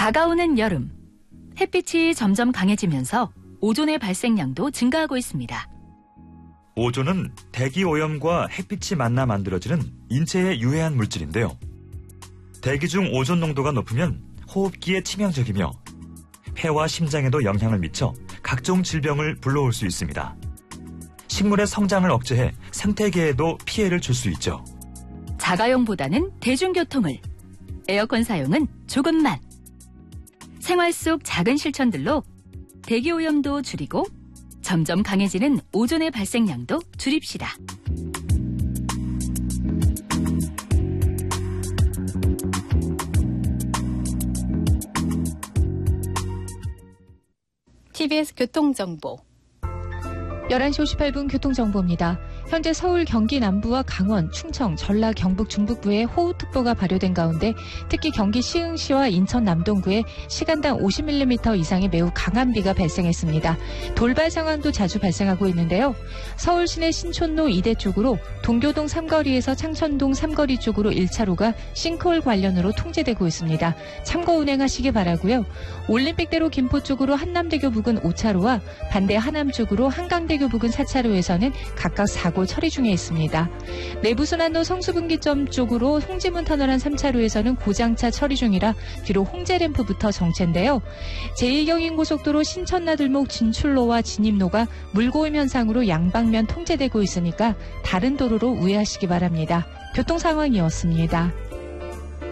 다가오는 여름, 햇빛이 점점 강해지면서 오존의 발생량도 증가하고 있습니다. 오존은 대기 오염과 햇빛이 만나 만들어지는 인체에 유해한 물질인데요. 대기 중 오존 농도가 높으면 호흡기에 치명적이며 폐와 심장에도 영향을 미쳐 각종 질병을 불러올 수 있습니다. 식물의 성장을 억제해 생태계에도 피해를 줄 수 있죠. 자가용보다는 대중교통을, 에어컨 사용은 조금만. 생활 속 작은 실천들로 대기오염도 줄이고 점점 강해지는 오존의 발생량도 줄입시다. TBS 교통정보 11시 58분 교통정보입니다. 현재 서울, 경기 남부와 강원, 충청, 전라, 경북 중북부에 호우특보가 발효된 가운데 특히 경기 시흥시와 인천 남동구에 시간당 50mm 이상의 매우 강한 비가 발생했습니다. 돌발 상황도 자주 발생하고 있는데요. 서울 시내 신촌로 2대 쪽으로 동교동 삼거리에서 창천동 삼거리 쪽으로 1차로가 싱크홀 관련으로 통제되고 있습니다. 참고 운행하시기 바라고요. 올림픽대로 김포 쪽으로 한남대교 부근 5차로와 반대 하남 쪽으로 한강대교 부근 4차로에서는 각각 사고 처리 중에 있습니다. 내부순환로 성수분기점 쪽으로 홍지문 터널 한 3차로에서는 고장차 처리 중이라 뒤로 홍제램프부터 정체인데요. 제2경인고속도로 신천나들목 진출로와 진입로가 물고임 현상으로 양방면 통제되고 있으니까 다른 도로로 우회하시기 바랍니다. 교통 상황이었습니다.